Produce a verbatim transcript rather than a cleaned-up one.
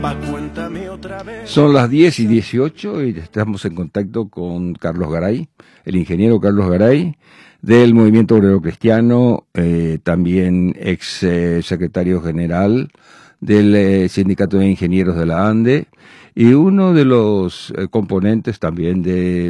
Son las diez y dieciocho y estamos en contacto con Carlos Garay, el ingeniero Carlos Garay, del Movimiento Obrero Cristiano, eh, también ex eh, secretario general del eh, Sindicato de Ingenieros de la ANDE y uno de los eh, componentes también de